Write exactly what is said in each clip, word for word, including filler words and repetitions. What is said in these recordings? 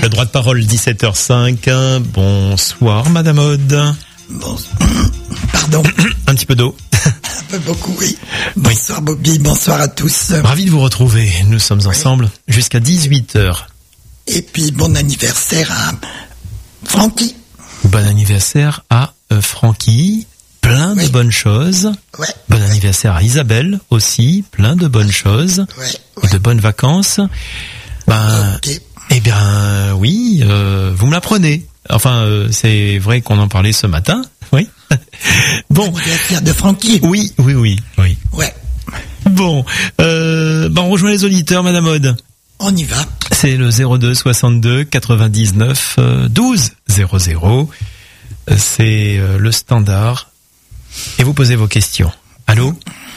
Le droit de parole, dix-sept heures cinq. Bonsoir, Madame Aude. Bon, pardon. Un petit peu d'eau. Un peu beaucoup, oui. Bonsoir, oui. Bobby, bonsoir à tous. Ravi de vous retrouver. Nous sommes oui. ensemble jusqu'à dix-huit heures. Et puis, bon anniversaire à Francky. Bon anniversaire à euh, Francky. Plein oui. de bonnes choses. Ouais. Bon ouais. anniversaire à Isabelle aussi. Plein de bonnes choses. Ouais. Et de bonnes vacances. Ben, okay. Eh bien, oui, euh, vous me l'apprenez. Enfin, euh, c'est vrai qu'on en parlait ce matin. Oui. Bon. L'anniversaire de Francky. Oui, oui, oui, oui. Ouais. Bon, euh, ben on rejoint les auditeurs, Madame Aude. On y va. C'est le zéro deux soixante-deux quatre-vingt-dix-neuf douze zéro zéro. C'est euh, le standard. Et vous posez vos questions. Allô?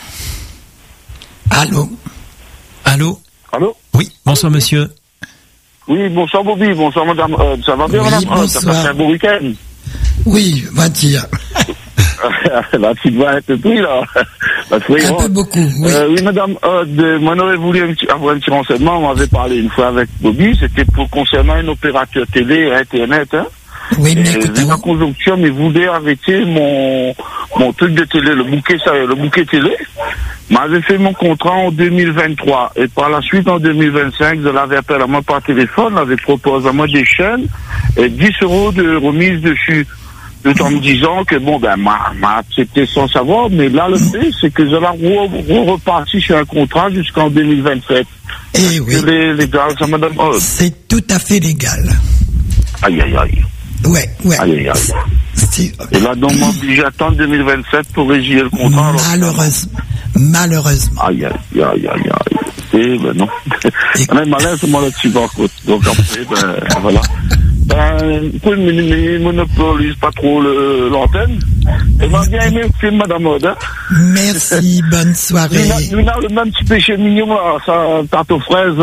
Allô? Allô? Allô? Oui, bonsoir monsieur. Oui, bonsoir Bobby, bonsoir madame. Euh, ça va bien oui, madame? Bonsoir. Ça passe un beau week-end? Oui, va dire. La petite voix est pris là. La un peu beaucoup, oui. Euh, oui madame, euh, de, moi j'aurais voulu un petit, avoir un petit renseignement. On m'avait parlé une fois avec Bobby, c'était pour concernant un opérateur télé, internet, hein. Oui, mais écoutez. La conjonction, mais voulait arrêter mon, mon truc de télé, le bouquet, ça, le bouquet télé. M'avait fait mon contrat en deux mille vingt-trois. Et par la suite, en deux mille vingt-cinq, je l'avais appelé à moi par téléphone, avait proposé à moi des chaînes, et dix euros de remise dessus. Tout en me disant que bon, ben, m'a, m'a accepté sans savoir, mais là, le fait, c'est que je l'ai re- reparti sur un contrat jusqu'en deux mille vingt-sept. Eh oui. Les, les gars, ça madame, oh. C'est tout à fait légal. Aïe, aïe, aïe. Ouais, ouais. Aïe, aïe, aïe. C'est... Et là, donc, m'oblige à attendre deux mille vingt-sept pour résilier le contrat. Malheureusement. Malheureusement. Aïe, aïe, aïe, aïe, aïe. Et ben non. Et... On est malin, c'est moi là-dessus, par contre. Donc après, ben, voilà. Ben, vous pouvez ne monopolise pas trop le, l'antenne. Et m'a bien aimé le film, Madame Aude, hein. Merci, bonne soirée. Nous, nous, le même petit péché mignon, là, ça, tarte aux fraises.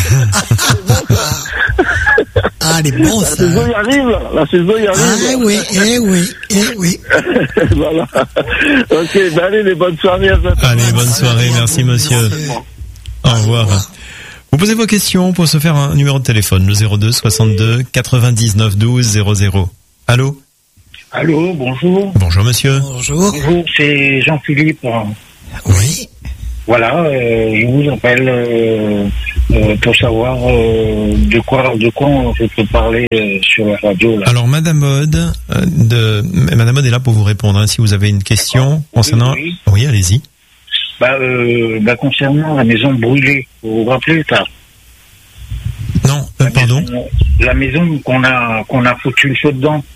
Ah, les bons, la ça. La saison y arrive, là. La saison y arrive. Ah, oui, eh oui, eh oui. Voilà. Ok, ben allez, les bonnes soirées. Allez, bonne soirée, merci monsieur. Merci. Au revoir. Au revoir. Vous posez vos questions pour se faire un numéro de téléphone, le zéro deux soixante-deux quatre-vingt-dix-neuf douze zéro zéro. Allô? Allô, bonjour. Bonjour monsieur. Bonjour. Bonjour, c'est Jean-Philippe. Oui. Voilà, euh, je vous appelle euh, euh, pour savoir euh, de quoi de quoi je peux parler euh, sur la radio. Là. Alors Madame Aude, euh, de, Madame Aude est là pour vous répondre. Hein, si vous avez une question ah, concernant... Oui, oui. oui, allez-y. Bah, euh, bah, concernant la maison brûlée, vous vous rappelez ça? Non, euh, la pardon. Maison, la maison qu'on a qu'on a foutu le feu dedans.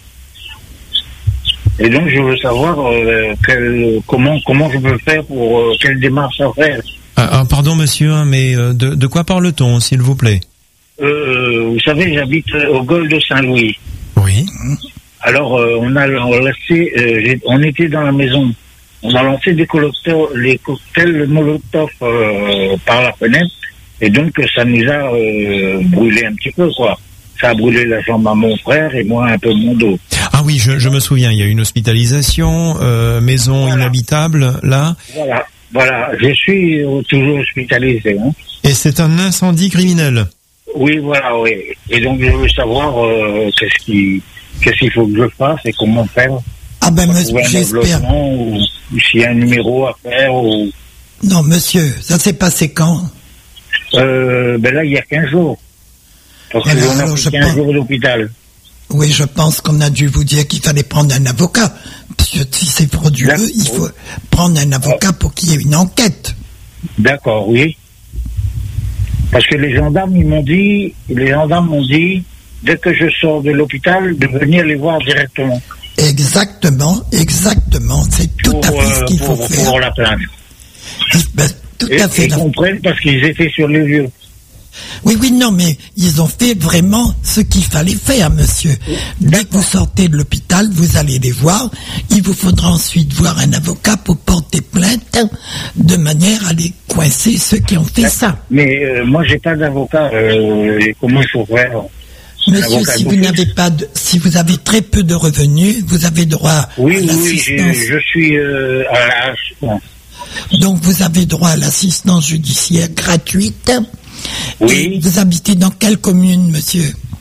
Et donc je veux savoir euh, quel, comment comment je peux faire pour euh, quelle démarche à faire. Ah, ah, pardon monsieur, hein, mais euh, de, de quoi parle-t-on, s'il vous plaît? euh, Vous savez, j'habite au golfe de Saint-Louis. Oui. Alors euh, on a on, laissé, euh, on était dans la maison. On a lancé des cocktails, les cocktails Molotov euh, par la fenêtre, et donc ça nous a euh, brûlé un petit peu, quoi. Ça a brûlé la jambe à mon frère et moi un peu mon dos. Ah oui, je, je me souviens, il y a eu une hospitalisation, euh, maison voilà. inhabitable, là. Voilà, voilà, je suis euh, toujours hospitalisé. Hein. Et c'est un incendie criminel. Oui, voilà, oui. Et donc je veux savoir euh, qu'est-ce qui, qu'est-ce qu'il faut que je fasse et comment faire. Ah ben monsieur, j'espère. Ou, ou s'il y a un numéro à faire ou... Non monsieur, ça s'est passé quand? euh, Ben là, il y a quinze jours. Parce voilà, qu'on a alors, fait quinze pense... jours d'hôpital. Oui, je pense qu'on a dû vous dire qu'il fallait prendre un avocat. Parce que si c'est frauduleux, D'accord. il faut prendre un avocat pour qu'il y ait une enquête. D'accord, oui. Parce que les gendarmes, ils m'ont dit, les gendarmes m'ont dit, dès que je sors de l'hôpital, de venir les voir directement. Exactement, exactement. C'est tout pour, à fait ce qu'il pour, faut pour faire. Pour la plainte. Ben, tout et, à fait. Ils comprennent parce qu'ils étaient sur les lieux. Oui, oui, non, mais ils ont fait vraiment ce qu'il fallait faire, monsieur. Dès que vous sortez de l'hôpital, vous allez les voir. Il vous faudra ensuite voir un avocat pour porter plainte, de manière à les coincer ceux qui ont fait D'accord. ça. Mais euh, moi, j'ai pas d'avocat. Euh, et comment il faut faire? Monsieur, si vous n'avez pas de, si vous avez très peu de revenus, vous avez droit oui, à l'assistance. Oui, je, je suis euh, à l'assistance. Donc vous avez droit à l'assistance judiciaire gratuite. Oui. Et vous habitez dans quelle commune, monsieur?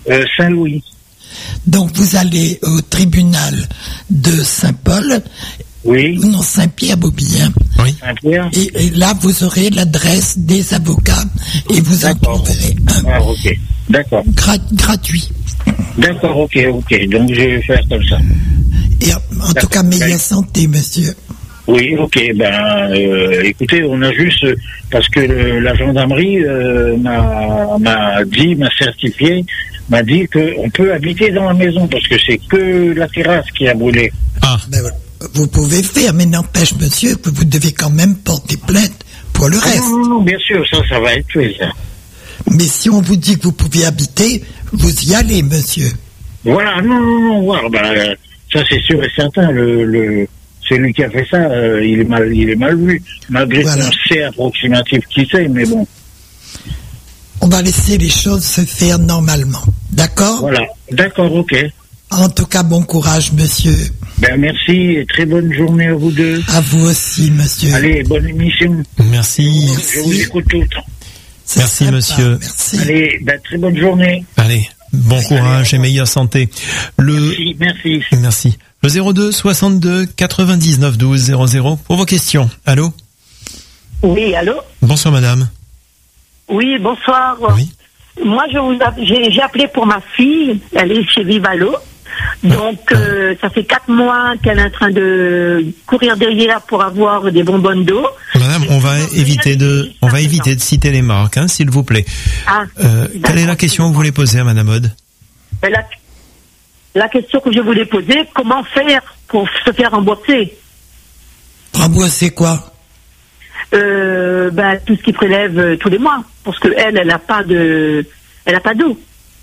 euh, Saint-Louis. Donc vous allez au tribunal de Saint-Paul, Oui, ou non Saint-Pierre-Bobien, Oui. Saint-Pierre. et, et là vous aurez l'adresse des avocats et vous en D'accord. trouverez un Ah, ok. D'accord. gra- gratuit. D'accord, ok, ok. Donc je vais faire comme ça. Et en tout cas, meilleure santé, monsieur. Oui, ok. Ben, euh, écoutez, on a juste euh, parce que le- la gendarmerie euh, m'a, m'a dit, m'a certifié, m'a dit qu'on peut habiter dans la maison parce que c'est que la terrasse qui a brûlé. Ah, Ben, vous pouvez faire, mais n'empêche, monsieur, que vous devez quand même porter plainte pour le Ah, reste. non, non, non, bien sûr, ça, ça va être fait, ça. Mais si on vous dit que vous pouvez habiter, vous y allez, monsieur. Voilà, non, non, non, voilà, ben, euh, ça c'est sûr et certain. Le, le, celui qui a fait ça, euh, il est mal, il est mal vu, malgré Voilà. qu'on sait approximatif qui c'est, mais bon, On va laisser les choses se faire normalement. D'accord? voilà. D'accord, ok. En tout cas, bon courage, monsieur. Ben merci et très bonne journée à vous deux. À vous aussi, monsieur. Allez, bonne émission. merci. Je vous écoute tout le temps. C'est Merci, sympa, monsieur. Merci. Allez, ben très bonne journée. Allez, bon courage et meilleure santé. Le Merci, merci. Merci. Le zéro deux soixante-deux quatre-vingt-dix-neuf douze zéro zéro pour vos questions. Allô? Oui, allô? Bonsoir madame. Oui, bonsoir. Oui. Moi, je vous app- j'ai, j'ai appelé pour ma fille. Elle est chez Vivalo. Donc, euh, ça fait quatre mois qu'elle est en train de courir derrière pour avoir des bonbonnes d'eau. Madame, on va éviter de, on va éviter de citer les marques, hein, s'il vous plaît. Ah, Euh, quelle est la question que vous voulez poser à madame Aude? ben, la, la question que je voulais poser, comment faire pour se faire rembourser Rembourser quoi? euh, ben, tout ce qui prélève euh, tous les mois, parce que elle, elle n'a pas de, elle a pas d'eau.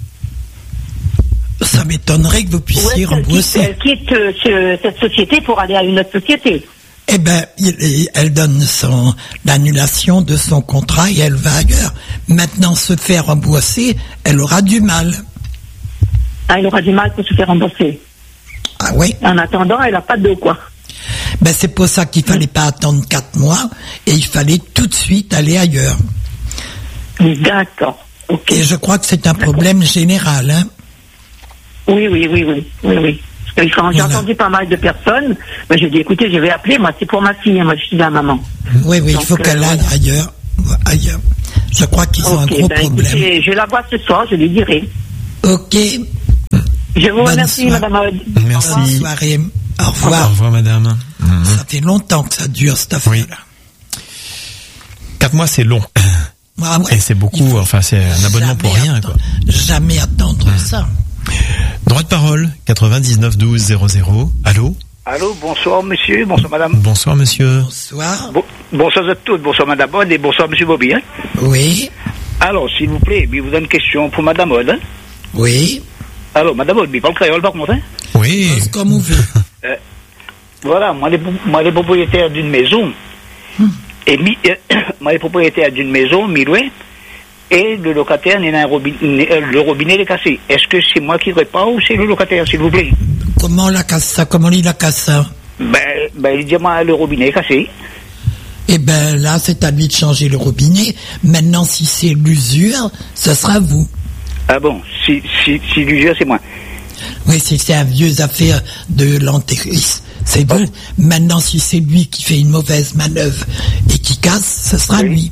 Ça m'étonnerait que vous Ou puissiez est-ce qu'elle quitte, rembourser. elle quitte euh, ce- cette société pour aller à une autre société? Eh ben, il- elle donne son l'annulation de son contrat et elle va ailleurs. Maintenant, se faire rembourser, elle aura du mal. Ah, elle aura du mal pour se faire rembourser. Ah oui? En attendant, elle n'a pas d'eau, quoi. Ben, c'est pour ça qu'il fallait pas attendre quatre mois et il fallait tout de suite aller ailleurs. D'accord. Ok. Et je crois que c'est un problème général, hein. Oui, oui, oui, oui, oui, oui. Parce que quand j'ai Voilà. entendu pas mal de personnes, ben, j'ai dit, écoutez, je vais appeler, moi, c'est pour ma fille, hein, moi, je suis la maman. Oui, oui, il Donc, faut qu'elle euh, aille voilà. ailleurs. Ailleurs. Je crois qu'ils ont un Ok, gros ben, problème. écoutez, je la vois ce soir, je lui dirai. Ok. Je vous Bonne remercie, soirée. Madame Aude. Merci. Bonne soirée. Au Au revoir. revoir madame. Mhm. Ça fait longtemps que ça dure, cette affaire-là. Quatre mois c'est long. Ah ouais. Et c'est Il beaucoup, faut enfin c'est un abonnement pour jamais rien attendre- quoi. Jamais attendre ça. Droit de parole, quatre-vingt-dix-neuf douze zéro zéro. Allô? Allô, bonsoir monsieur, bonsoir madame. Bonsoir monsieur. Bonsoir. Bon- bonsoir à tous, bonsoir madame Aude et bonsoir monsieur Bobby. Hein. Oui. Alors, s'il vous plaît, je vous donne une question pour madame Aude. Hein. Oui. Alors, madame Aude, il parle créole par contre. Hein. Oui. C'est comme on veut. Voilà, moi les, moi les propriétaires d'une maison, et mi, euh, moi les propriétaires d'une maison, Miloué, et le locataire, n'est un robinet, le robinet est cassé. Est-ce que c'est moi qui répare ou c'est le locataire, s'il vous plaît? Comment la casse ça? Comment il la casse ça? Ben, ben, il dit moi le robinet est cassé. Eh ben là, c'est à lui de changer le robinet. Maintenant, si c'est l'usure, ce sera vous. Ah bon, si, si, si l'usure, c'est moi. Oui, si c'est un vieux affaire de l'antéchrist, c'est vous. Maintenant, si c'est lui qui fait une mauvaise manœuvre et qui casse, ce sera Oui. lui.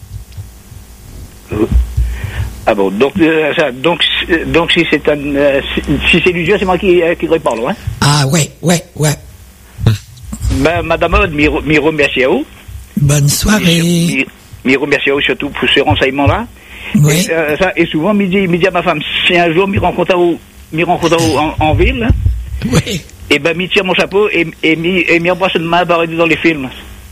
Ah bon, donc, euh, ça, donc, euh, donc si c'est un, euh, si, si c'est l'usure, c'est moi qui, euh, qui répare, là, hein. Ah ouais, ouais, ouais. Ben, madame Aude, m'y re- m'y remercie à vous. Bonne soirée. M'y m'y remercie à vous surtout pour ce renseignement-là. Oui. Et, euh, ça, et souvent, m'y dit, m'y dit à ma femme, si un jour m'y rencontre à vous, m'y rencontre à vous en, en ville, Oui. et ben, m'y tire mon chapeau et, et m'y, et m'y embrasse une main apparaît dans les films.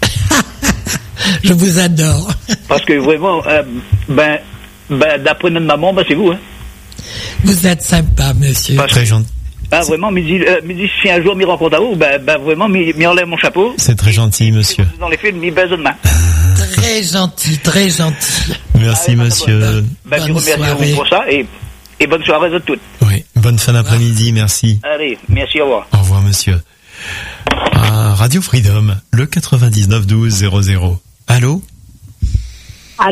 Je vous adore. Parce que vraiment, euh, ben, ben, d'après notre maman, ben, c'est vous, hein. Vous êtes sympa, monsieur. Pas Très gentil. Ben, vraiment, m'y dit, euh, m'y dit, si un jour m'y rencontre à vous, ben, ben, vraiment, m'y, m'y enlève mon chapeau. C'est très gentil monsieur. Dans les films, m'y baise une main. Très gentil, très gentil. Merci Allez, madame monsieur. Aude. Ben, je Bonne remercie à soirée. vous pour ça et, et bonne soirée à toutes. Oui. Bonne fin d'après-midi, merci. Allez, merci, au revoir. Au revoir monsieur. Ah, Radio Freedom, le quatre-vingt-dix-neuf douze zéro zéro. Allô? Allô?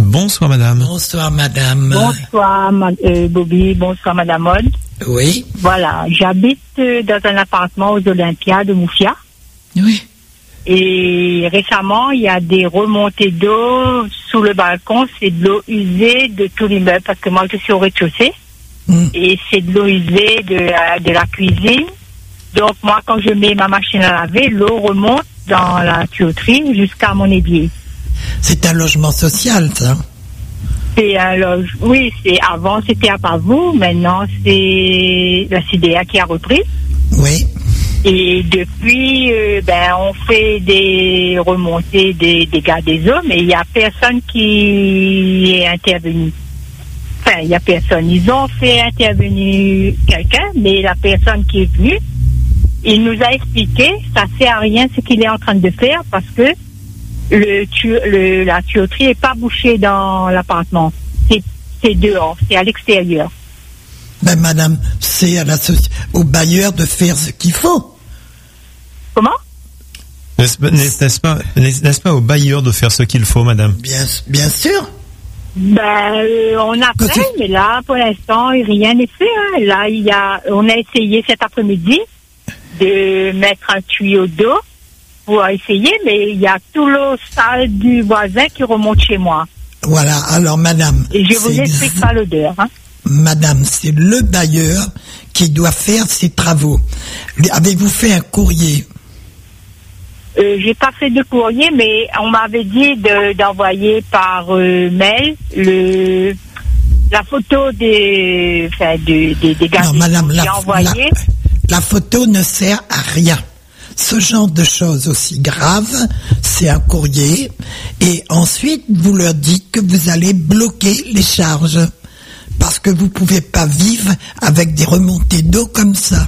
Bonsoir madame. Bonsoir madame. Bonsoir ma- euh, Bobby, bonsoir Madame Aude. Oui. Voilà, j'habite euh, dans un appartement aux Olympiades de Moufia. Oui. Et récemment, il y a des remontées d'eau sous le balcon. C'est de l'eau usée de tout l'immeuble parce que moi, je suis au rez-de-chaussée. Mm. Et c'est de l'eau usée de, la- de la cuisine. Donc moi, quand je mets ma machine à laver, l'eau remonte dans la tuyauterie jusqu'à mon évier. C'est un logement social, ça. C'est un loge. Oui, c'est avant c'était à Pavot, maintenant c'est la C D A qui a repris. Oui. Et depuis, euh, ben on fait des remontées des dégâts des eaux, mais il n'y a personne qui est intervenu. Enfin, il n'y a personne. Ils ont fait intervenir quelqu'un, mais la personne qui est venue, il nous a expliqué, ça ne sert à rien ce qu'il est en train de faire parce que le, tu- le la tuyauterie n'est pas bouchée dans l'appartement. C'est, c'est dehors, c'est à l'extérieur. Ben, madame, c'est à la soci- au bailleur de faire ce qu'il faut. Comment? N'est-ce pas, n'est-ce n'est-ce pas, n'est-ce n'est-ce pas au bailleur de faire ce qu'il faut, madame? Bien, bien sûr. Ben, euh, on a Que fait, tu- mais là, pour l'instant, rien n'est fait. Hein. Là, il y a, on a essayé cet après-midi de mettre un tuyau d'eau pour essayer, mais il y a tout l'eau sale du voisin qui remonte chez moi. Voilà. Alors, madame. Et je vous c'est explique exa- pas l'odeur. Hein. Madame, c'est le bailleur qui doit faire ses travaux. Lui- Avez-vous fait un courrier? Euh, j'ai pas fait de courrier, mais on m'avait dit de, d'envoyer par euh, mail le la photo des, enfin, des, des dégâts. Non, madame, J'ai la, envoyé. la, la photo ne sert à rien. Ce genre de choses aussi graves, c'est un courrier. Et ensuite, vous leur dites que vous allez bloquer les charges. Parce que vous pouvez pas vivre avec des remontées d'eau comme ça.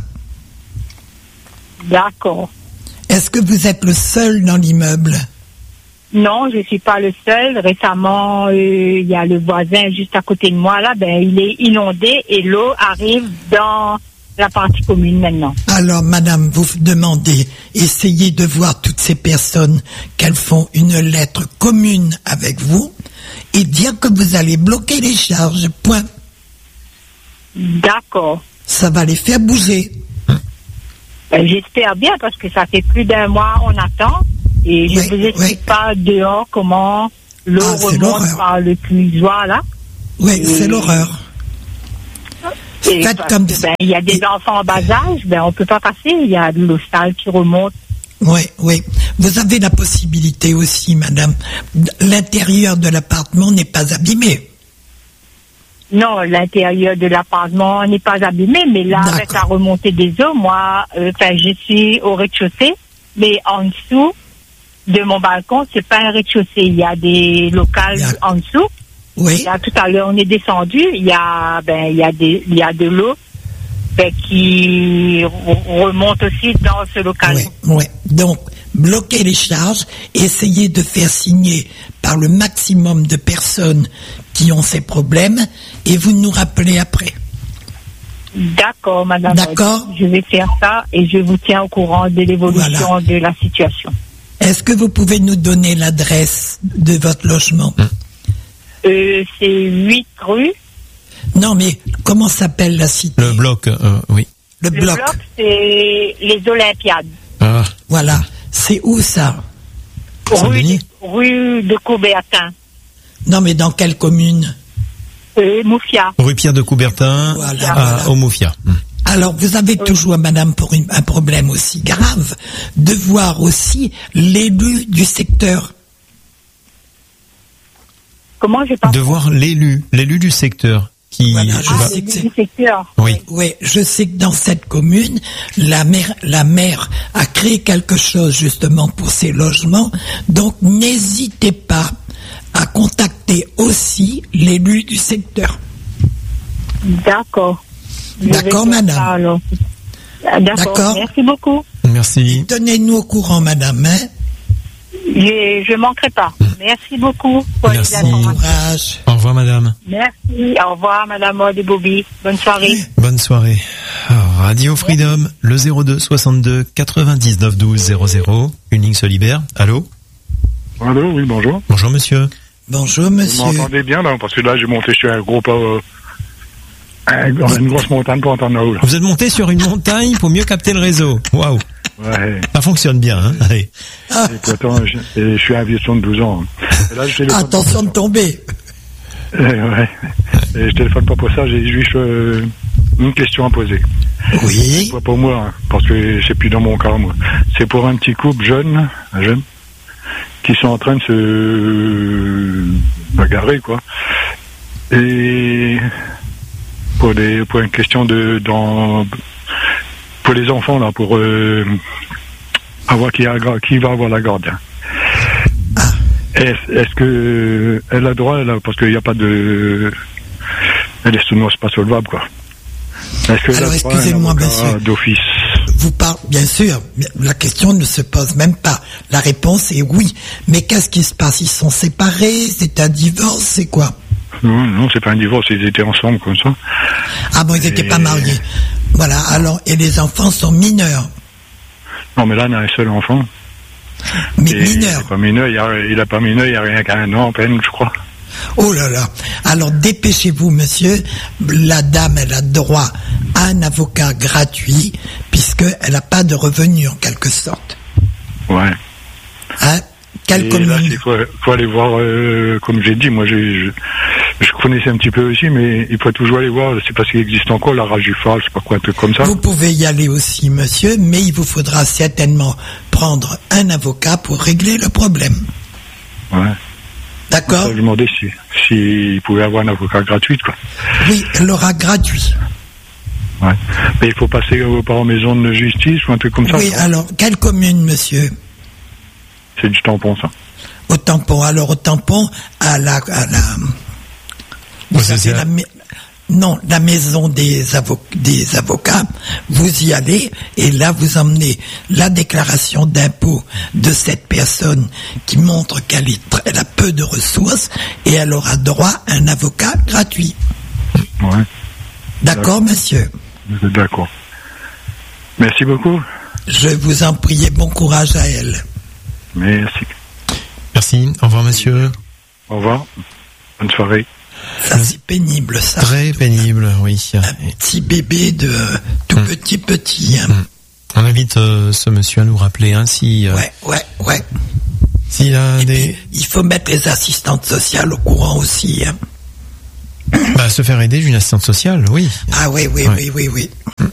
D'accord. Est-ce que vous êtes le seul dans l'immeuble? Non, je suis pas le seul. Récemment, euh, il y a le voisin juste à côté de moi là, ben il est inondé et l'eau arrive dans la partie commune maintenant. Alors, madame, vous demandez, essayez de voir toutes ces personnes qu'elles font une lettre commune avec vous et dire que vous allez bloquer les charges. Point. D'accord. Ça va les faire bouger. Ben, j'espère bien parce que ça fait plus d'un mois on attend et je Oui, vous explique oui. pas dehors comment l'eau Ah, c'est remonte l'horreur. par le puisoir là. Oui, Et- c'est l'horreur. Et Faites parce comme que, ça. ben, il y a des Et- enfants en bas âge, ben on peut pas passer. Il y a de l'eau sale qui remonte. Oui, oui. Vous avez la possibilité aussi, madame. L'intérieur de l'appartement n'est pas abîmé. Non, l'intérieur de l'appartement n'est pas abîmé, mais là, avec D'accord. la remontée des eaux, moi, euh, enfin, je suis au rez-de-chaussée, mais en dessous de mon balcon, c'est pas un rez-de-chaussée. Il y a des locales D'accord. en dessous. Oui. Là, tout à l'heure, on est descendu. Il y a, ben, il y a des, il y a de l'eau, ben, qui re- remonte aussi dans ce local. Oui, oui. Donc, bloquez les charges, essayez de faire signer par le maximum de personnes qui ont ces problèmes et vous nous rappelez après. D'accord, madame. D'accord. Je vais faire ça et je vous tiens au courant de l'évolution Voilà. de la situation. Est-ce que vous pouvez nous donner l'adresse de votre logement? Euh, c'est huit rue. Non, mais comment s'appelle la cité? Le bloc, euh, oui. Le Le bloc. bloc, c'est les Olympiades. Ah, Voilà. C'est où ça? Rue, Saint-Denis rue de Coubertin. Non, mais dans quelle commune? Euh, Moufia. rue Pierre de Coubertin, Voilà, à voilà. au Moufia. Hum. Alors, vous avez toujours, madame, pour une- un problème aussi grave, de voir aussi l'élu du secteur. Comment j'ai pas De voir l'élu, l'élu du secteur qui Voilà, je va- sais que c'est- du secteur. Oui. Oui, je sais que dans cette commune, la maire, la maire a créé quelque chose justement pour ces logements. Donc, n'hésitez pas à contacter aussi l'élu du secteur. D'accord. Je D'accord, vais faire madame. ça, alors. Ah, D'accord. D'accord. Merci beaucoup. Merci. Tenez-nous au courant, madame. Hein. Je ne manquerai pas. Merci beaucoup pour Merci. les Bon informations. courage. Au revoir madame. Merci. Au revoir, madame Maud et Bobby. Bonne soirée. Bonne soirée. Alors, Radio Freedom, le zéro deux soixante-deux quatre-vingt-dix-neuf douze zéro zéro. Une ligne se libère. Allô? Allô, oui, bonjour. Bonjour monsieur. Bonjour, Vous monsieur. m'entendez bien, là? Parce que là, j'ai monté sur un gros, euh, un- une grosse montagne pour entendre là-haut, là. Vous êtes monté sur une montagne pour mieux capter le réseau. Waouh. Ouais. Ça fonctionne bien, hein. Allez. Et pourtant, je, et je suis un vieux de douze ans. hein. Et là, je téléphone Attention de tomber. pas- ouais. Et je téléphone pas pour ça, j'ai juste euh, une question à poser. Oui. Pas pour moi, hein, parce que c'est plus dans mon cas, moi. C'est pour un petit couple jeune, un jeune, qui sont en train de se bagarrer, quoi. Et pour des, pour une question de, dans, pour les enfants, là, pour euh, avoir qui, a, qui va avoir la garde. Ah. Est-ce, est-ce que elle a droit, là, parce qu'il n'y a pas de, elle est sous c'est pas solvable, quoi. Est-ce que Alors, elle a droit à un excusez-moi, avocat monsieur. d'office? Vous parlez, bien sûr, la question ne se pose même pas. La réponse est oui. Mais qu'est-ce qui se passe? Ils sont séparés? C'est un divorce? C'est quoi? Non, non, c'est pas un divorce, ils étaient ensemble comme ça. Ah bon, ils n'étaient Et- pas mariés. Voilà, alors, et les enfants sont mineurs. Non, mais là, on a un seul enfant. Mais Et mineurs. Il est pas mineur, il, a, il a pas mineur, il n'y a rien qu'un an à peine, je crois. Oh là là. Alors dépêchez-vous, monsieur. La dame, elle a droit à un avocat gratuit, puisqu'elle n'a pas de revenus, en quelque sorte. Ouais. Hein? Quelle Et commune? là, il faut, faut aller voir, euh, comme j'ai dit, moi, j'ai, je, je connaissais un petit peu aussi, mais il faut toujours aller voir, c'est parce qu'il existe encore la rage du phare, je sais pas quoi, un truc comme ça. Vous pouvez y aller aussi, monsieur, mais il vous faudra certainement prendre un avocat pour régler le problème. Ouais. D'accord? Je me demandais si, s'il pouvait avoir un avocat gratuit, quoi. Oui, elle aura gratuit. Ouais. Mais il faut passer euh, par une maison de justice ou un truc comme ça. Oui, non? alors, quelle commune, monsieur? C'est du tampon, ça. Au tampon. Alors, au tampon, à la... À la vous Ouais, c'est savez, ça. la mai- non, la maison des, avo- des avocats, vous y allez et là, vous emmenez la déclaration d'impôt de cette personne qui montre qu'elle est très- elle a peu de ressources et elle aura droit à un avocat gratuit. Ouais. D'accord, monsieur? D'accord. Merci beaucoup. Je vous en prie et bon courage à elle. Merci. Merci. Au revoir, monsieur. Au revoir. Bonne soirée. Ça, c'est pénible, ça. Très pénible, oui. Un petit bébé de euh, tout Mm. petit petit. Hein. On invite euh, ce monsieur à nous rappeler hein, si, euh, Ouais, ouais, ouais. s'il a Et des... puis, il faut mettre les assistantes sociales au courant aussi. Hein. Bah, se faire aider d'une assistante sociale, oui. Ah oui, oui, Ouais. oui, oui, oui.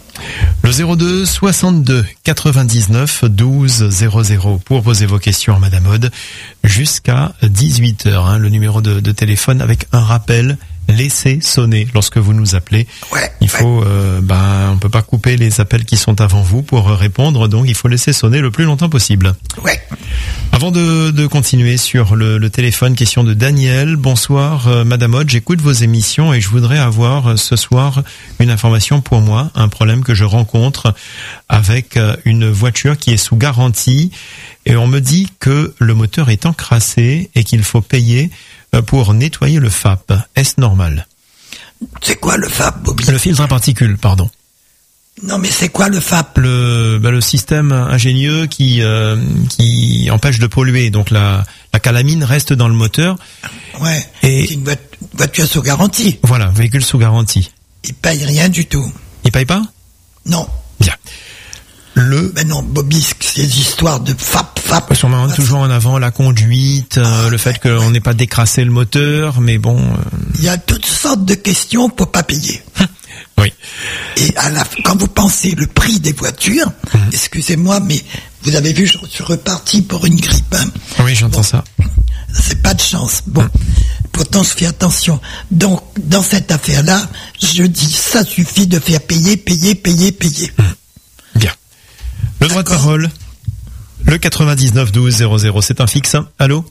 Le zéro deux soixante-deux quatre-vingt-dix-neuf douze zéro zéro pour poser vos questions à Madame Aude jusqu'à dix-huit heures. Hein, le numéro de, de téléphone avec un rappel. Laissez sonner lorsque vous nous appelez. Ouais, Il ouais. faut, euh, ben, on peut pas couper les appels qui sont avant vous pour répondre, donc il faut laisser sonner le plus longtemps possible. Ouais. Avant de, de continuer sur le, le téléphone, question de Daniel. Bonsoir, euh, Madame Aude, j'écoute vos émissions et je voudrais avoir euh, ce soir une information pour moi, un problème que je rencontre avec euh, une voiture qui est sous garantie et on me dit que le moteur est encrassé et qu'il faut payer euh, pour nettoyer le F A P. Est-ce normal? C'est quoi le F A P, Bobby? Le filtre à particules, pardon. Non, mais c'est quoi le F A P? Le, bah, le système ingénieux qui euh, qui empêche de polluer. Donc la, la calamine reste dans le moteur. Ouais. Et- C'est une voit- voiture sous garantie. Voilà, véhicule sous garantie. Il paye rien du tout. Il paye pas? Non. Bien. Le Mais non, Bobby, ces histoires de F A P, F A P. on met toujours en avant la conduite, euh, le fait qu'on n'ait pas décrassé le moteur, mais bon, euh, Il y a toutes sortes de questions pour pas payer. oui. Et à la, quand vous pensez le prix des voitures, Mhm. excusez-moi, mais vous avez vu, je suis reparti pour une grippe. Hein. Oui, j'entends ça. C'est pas de chance. Bon, pourtant je fais attention. Donc, dans cette affaire-là, je dis, ça suffit de faire payer, payer, payer, payer. Bien. Le droit de D'accord. parole. Le quatre-vingt-dix-neuf douze zéro zéro, c'est un fixe. Allô?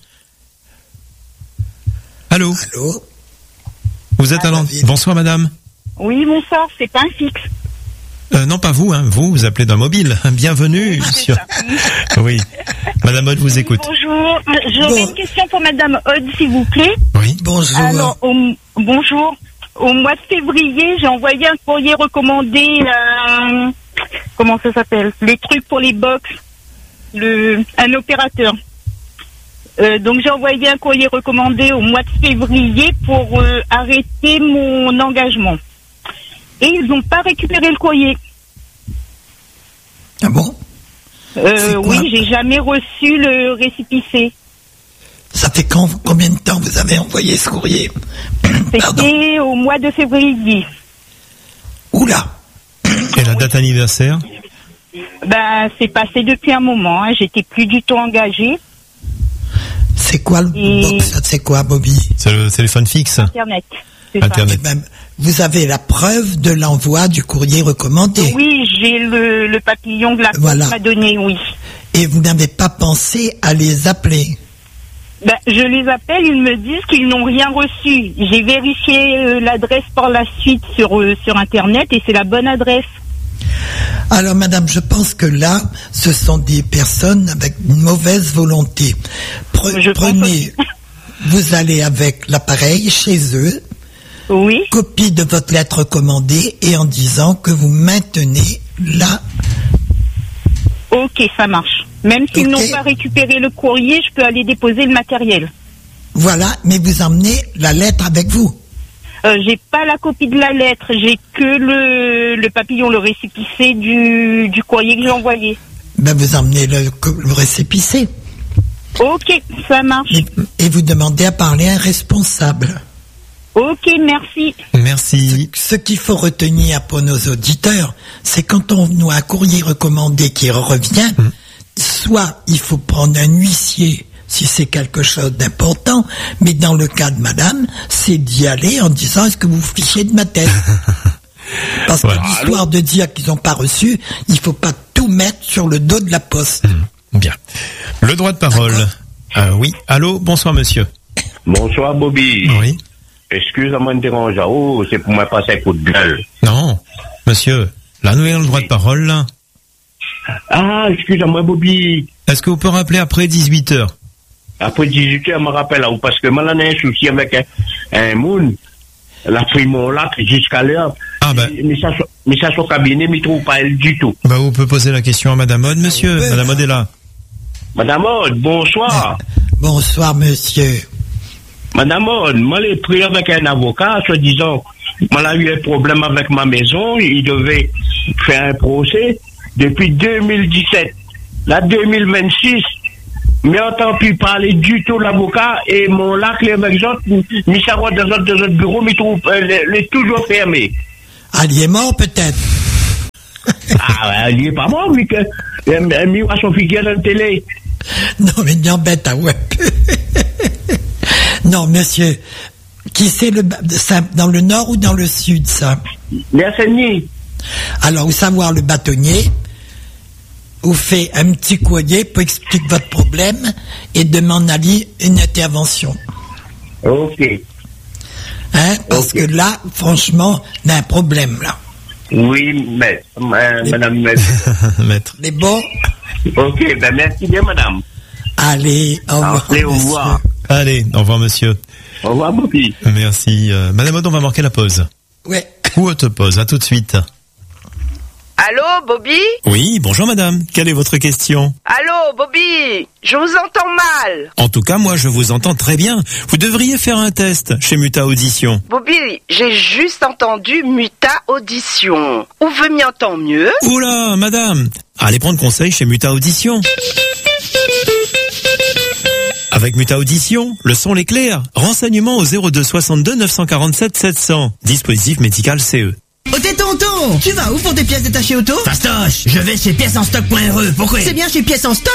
Allô? Allô? Vous êtes à l'antenne. David. Bonsoir, madame. Oui, bonsoir, c'est pas un fixe. Euh, non, pas vous, hein. Vous, vous appelez d'un mobile. Bienvenue. c'est sur... ça. Oui. Madame Aude vous écoute. Bonjour, j'aurais Bon. une question pour Madame Aude, s'il vous plaît. Oui. Bonjour. Alors, au, bonjour. Au mois de février, j'ai envoyé un courrier recommandé, euh, comment ça s'appelle? Les trucs pour les box, le, un opérateur. Euh, donc j'ai envoyé un courrier recommandé au mois de février pour euh, arrêter mon engagement. Et ils n'ont pas récupéré le courrier. Ah bon? Euh, oui, j'ai jamais reçu le récépissé. Ça fait quand, combien de temps vous avez envoyé ce courrier? C'était au mois de février. Oula! Et la date anniversaire? Ben, c'est passé depuis un moment. Hein. J'étais plus du tout engagée. C'est quoi le Et... box? C'est quoi, Bobby? C'est le téléphone fixe. Internet. Internet. Eh ben, vous avez la preuve de l'envoi du courrier recommandé. Oui, j'ai le, le papillon que la Voilà. poste m'a donné, oui. Et vous n'avez pas pensé à les appeler? Ben, je les appelle, ils me disent qu'ils n'ont rien reçu. J'ai vérifié euh, l'adresse par la suite sur, euh, sur Internet et c'est la bonne adresse. Alors, madame, je pense que là, ce sont des personnes avec une mauvaise volonté. Pre- Je pense prenez, aussi. vous allez avec l'appareil chez eux, Oui. copie de votre lettre commandée et en disant que vous maintenez là. Ok, ça marche. Même s'ils Ok. n'ont pas récupéré le courrier, je peux aller déposer le matériel. Voilà, mais vous emmenez la lettre avec vous. Euh, j'ai pas la copie de la lettre, j'ai que le, le papillon, le récépissé du, du courrier que j'ai envoyé. Ben, vous emmenez le, le récépissé. Ok, ça marche. Et, et vous demandez à parler à un responsable. Ok, merci. Merci. Ce qu'il faut retenir pour nos auditeurs, c'est quand on a un courrier recommandé qui revient, mmh. soit il faut prendre un huissier si c'est quelque chose d'important, mais dans le cas de madame, c'est d'y aller en disant est-ce que vous vous fichez de ma tête? Parce voilà. que l'histoire de dire qu'ils n'ont pas reçu, il faut pas tout mettre sur le dos de la poste. Mmh. Bien. Le droit de parole. Euh, oui. Allô, bonsoir monsieur. Bonsoir Bobby. Oui. Excusez-moi de déranger. Oh, c'est pour moi passer un coup de gueule. Non, monsieur. Là, nous avons le droit de parole, là. Ah, excusez-moi Bobby. Est-ce que vous pouvez rappeler après dix-huit heures? Après dix-huit heures, je me rappelle, parce que moi, là, j'ai un souci avec un, un moun. La pris mon lac jusqu'à l'heure. Ah, ben. Mais ça, mais ça, son cabinet, mais trouve pas elle du tout. Bah, vous pouvez poser la question à Madame Aude, monsieur. Oui, Madame Aude est là. Madame Aude, bonsoir. Bonsoir, monsieur. Madame Aude, moi, j'ai pris avec un avocat, soi-disant, moi, là, eu un problème avec ma maison, il devait faire un procès depuis deux mille dix-sept. Là, deux mille vingt-six, mais n'entend plus parler du tout l'avocat et mon lac, les mecs autres, mis ça dans notre, dans notre bureau, mais trouve, euh, les toujours fermé. Ah, il est mort, peut-être. Ah, ouais, il est pas mort, vu que, euh, mis à son figure dans la télé. Non, mais il embête à ouais. Non, monsieur, qui c'est le, ça, dans le nord ou dans le sud, ça? Merci. Alors, vous savoir le bâtonnier, vous fait un petit courrier pour expliquer votre problème et demande à lui une intervention. Ok. Hein? Parce Okay. que là, franchement, on a un problème, là. Oui, mais, euh, madame, maître. Maître. Mais bon, Ok, ben merci bien, madame. allez, au revoir. Allez, au revoir. monsieur. Allez, au revoir, monsieur. Au revoir, Bobby. Merci. Euh, Madame Aude, on va marquer la pause. Ouais. Ou auto-pause. À tout de suite. Allô, Bobby? Oui, bonjour madame. Quelle est votre question? Allô, Bobby? Je vous entends mal. En tout cas, moi, je vous entends très bien. Vous devriez faire un test chez Muta Audition. Bobby, j'ai juste entendu Muta Audition. Où veut m'y entendre mieux? Oula, madame. Allez prendre conseil chez Muta Audition. Avec Muta Audition, le son est clair. Renseignements au zéro deux soixante-deux neuf cent quarante-sept sept cents. Dispositif médical C E. Oh t'es tonton, tu vas où pour tes pièces détachées auto? Fastoche, je vais chez pièces en stock point r e. Pourquoi? C'est bien chez Pièces en Stock.